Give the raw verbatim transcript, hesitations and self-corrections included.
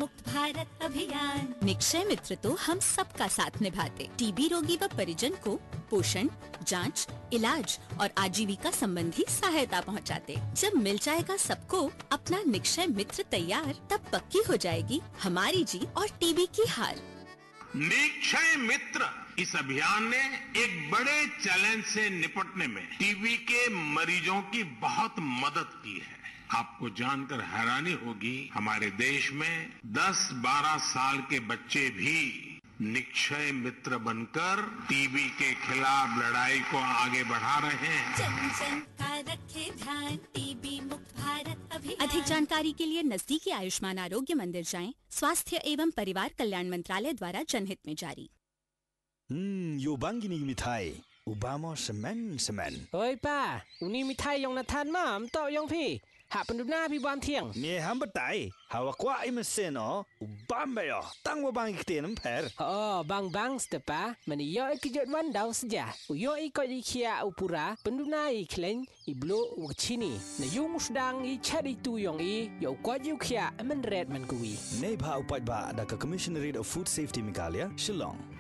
मुक्त भारत अभियान। निक्षय मित्र तो हम सबका साथ निभाते। टीबी रोगी व परिजन को पोषण, जांच, इलाज और आजीविका संबंधी सहायता पहुंचाते। जब मिल जाएगा सबको अपना निक्षय मित्र तैयार, तब पक्की हो जाएगी हमारी जीत और टीबी की हार। निक्षय मित्र इस अभियान ने एक बड़े चैलेंज से निपटने में टीबी के मरीजों की बहुत मदद की है। आपको जानकर हैरानी होगी, हमारे देश में दस बारह साल के बच्चे भी निक्षय मित्र बनकर टीबी के खिलाफ लड़ाई को आगे बढ़ा रहे हैं। जन जन का रखे ध्यान, टीबी मुक्त भारत अभियान। अधिक जानकारी के लिए नजदीकी आयुष्मान आरोग्य मंदिर जाएं। स्वास्थ्य एवं परिवार कल्याण मंत्रालय द्वारा जनहित में जारी। Hmm, yo bang gini mitai. Obama semen semen. Oi pa, uni mitai yang natan mam tau yang pi. Hak penduduk pi buam tiang. Ni hamba tai. Hawa kwa imesen oh. Obama yo. Tang wa bang ikte namper. Oh, bang bang stepa. Mani yo ikijot wandau saja. Yo ikot ikia upura. Penduduk iklen iblo wakchini. Na yung sedang i cari tu yang i. Yo kuat yo kia aman red man kui. Nei ba upat ba da ka Commissionerate of Food Safety Mikalia, Shillong.